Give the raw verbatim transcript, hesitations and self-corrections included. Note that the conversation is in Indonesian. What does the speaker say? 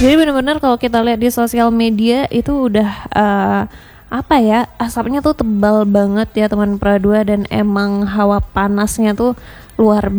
Jadi benar-benar kalau kita lihat di sosial media itu udah uh, apa ya, asapnya tuh tebal banget ya teman Pradua, dan emang hawa panasnya tuh luar